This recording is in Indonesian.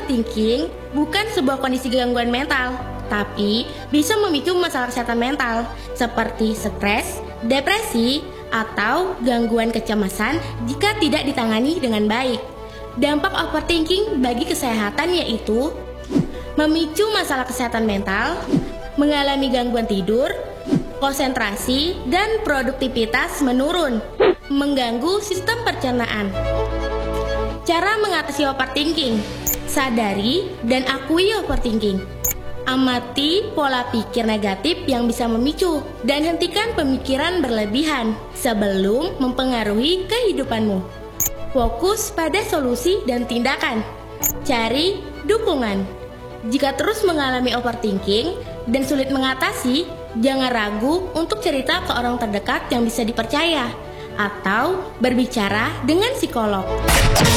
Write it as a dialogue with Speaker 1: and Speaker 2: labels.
Speaker 1: Overthinking bukan sebuah kondisi gangguan mental, tapi bisa memicu masalah kesehatan mental seperti stres, depresi, atau gangguan kecemasan jika tidak ditangani dengan baik. Dampak overthinking bagi kesehatan yaitu memicu masalah kesehatan mental, mengalami gangguan tidur, konsentrasi, dan produktivitas menurun, mengganggu sistem pencernaan. Cara mengatasi overthinking: sadari dan akui overthinking. Amati pola pikir negatif yang bisa memicu dan hentikan pemikiran berlebihan sebelum mempengaruhi kehidupanmu. Fokus pada solusi dan tindakan. Cari dukungan. Jika terus mengalami overthinking dan sulit mengatasi, jangan ragu untuk cerita ke orang terdekat yang bisa dipercaya atau berbicara dengan psikolog.